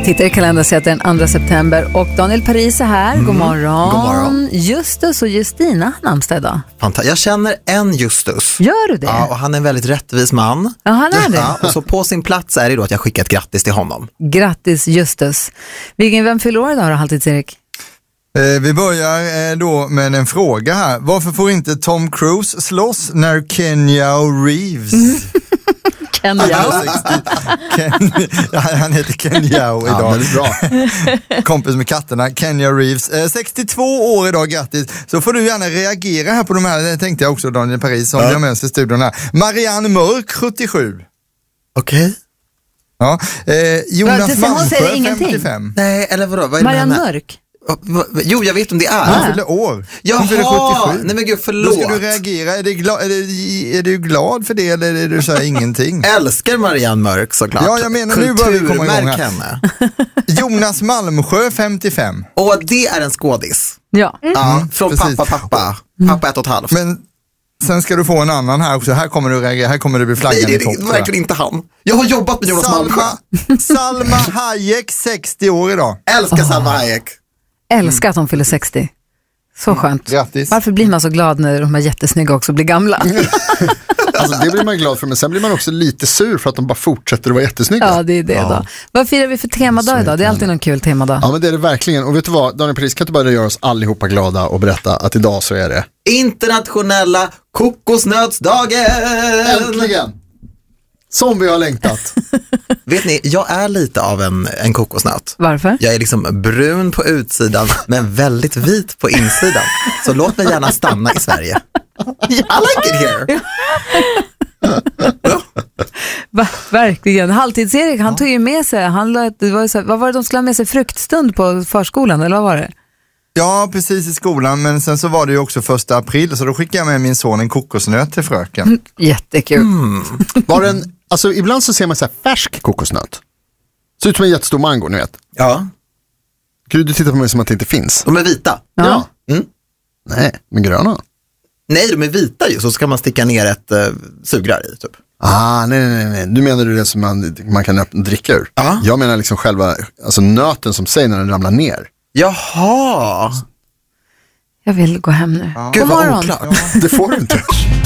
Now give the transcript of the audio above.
Tittar i kalendern så att det är den 2 september och Daniel Paris är här. God morgon. God morgon. Justus och Justina namnsdag idag. Jag känner en Justus. Gör du det? Ja, och han är en väldigt rättvis man. Ja, han är det. Ja, och så på sin plats är det då att jag skickar ett grattis till honom. Grattis Justus. Vem fyller år idag då, Halvtids-Erik? Vi börjar då med en fråga här. Varför får inte Tom Cruise slåss när Keanu Reeves... Ken han heter Ken Yao idag. Ja, väldigt bra. Kompis med katterna, Kenya Reeves. 62 år idag, grattis. Så får du gärna reagera här på de här, det tänkte jag också, Daniel Paris, som jag med oss i studion här. Marianne Mörk, 77. Okej. Ja. Jonas Malmsjö, ingenting. 55. Nej, eller vadå? Vad är Marianne det Mörk? Jo, jag vet om det är. Hon fyller år. Jaha, fyller 77. Nej men gud, förlåt. Då ska du reagera. Är du glad för det eller är du så här ingenting? Älskar Marianne Mörk såklart. Ja, jag menar nu börjar vi komma igång Kulturmärk här. henne. Jonas Malmsjö, 55. Och det är en skådis. Ja. Ja, från precis. pappa 1,5. Men sen ska du få en annan här också. Här kommer du reagera. Här kommer du bli flaggad Nej, i det topp. är verkligen inte han. Jag har jobbat med Jonas Malmsjö. Salma Hayek, 60 år idag. Älskar Salma Hayek. Älskar att de fyller 60. Så skönt. Grattis. Varför blir man så glad när de är jättesnygga också blir gamla? Alltså det blir man glad för, men sen blir man också lite sur för att de bara fortsätter att vara jättesnygga. Ja, det är det då. Vad firar vi för temadag idag? Det är alltid någon kul temadag. Ja, men det är det verkligen. Och vet du vad, Daniel Paris, kan du bara göra oss allihopa glada och berätta att idag så är det Internationella kokosnötsdagen. äntligen! Som vi har längtat. Vet ni, jag är lite av en kokosnöt. Varför? Jag är liksom brun på utsidan men väldigt vit på insidan. Så låt mig gärna stanna i Sverige. I like it here. Verkligen. Halvtids-Erik, han tog ju med sig, vad var det de skulle ha med sig, fruktstund på förskolan, eller vad var det? Ja, precis i skolan. Men sen så var det ju också 1 april. Så då skickade jag med min son en kokosnöt till fröken. Jättekul. Var den, alltså ibland så ser man så här färsk kokosnöt. Ser ut som en jättestor mango, ni vet. Ja, Gud, du tittar på mig som att det inte finns. de är vita. Ja. Mm. Nej, men gröna. Nej, de är vita ju, så ska man sticka ner ett sugrör i typ. Nej. Du menar du det som man kan dricka ur? Ja. Jag menar liksom själva, alltså nöten som säger när den ramlar ner. Jaha. Jag vill gå hem nu. Gud God vad morgon. oklart. Det får du inte.